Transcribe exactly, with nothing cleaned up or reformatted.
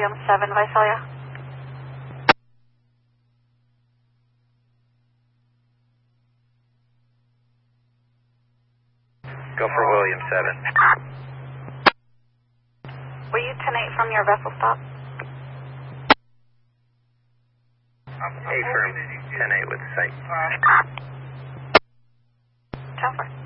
William seven, Visalia. Go for William seven. Were you ten eight from your vessel stop? A firm ten eight with sight. ten four.